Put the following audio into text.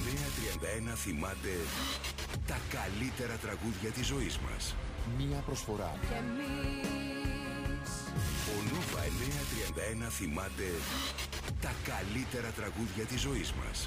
931 θυμάται τα καλύτερα τραγούδια της ζωής μας. Μία προσφορά. Ο Νόβα 931 θυμάται τα καλύτερα τραγούδια της ζωής μας.